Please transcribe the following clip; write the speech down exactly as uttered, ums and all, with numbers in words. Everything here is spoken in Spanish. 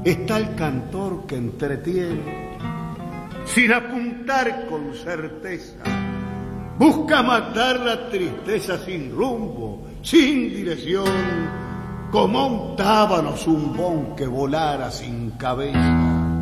está el cantor que entretiene, sin apuntar con certeza, busca matar la tristeza sin rumbo, sin dirección, como un tábano zumbón que volara sin cabeza.